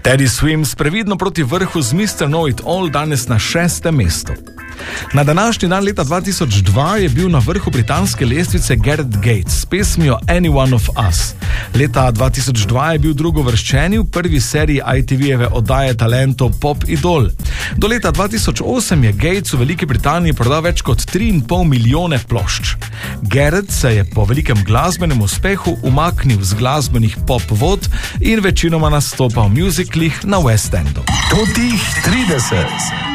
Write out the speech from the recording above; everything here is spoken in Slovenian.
Teddy Swims previdno proti vrhu z Mr. Know It All danes na 6. mestu. Na današnji dan leta 2002 je bil na vrhu britanske lestvice Gareth Gates s pesmijo Any One of Us. Leta 2002 je bil drugovrščeni v prvi seriji ITV-jeve oddaje talentov Pop Idol. Do leta 2008 je Gates v Veliki Britaniji prodal več kot 3,5 milijone plošč. Gareth se je po velikem glasbenem uspehu umaknil z glasbenih pop vod in večinoma nastopal v musicalih na West Endu. Totih 30.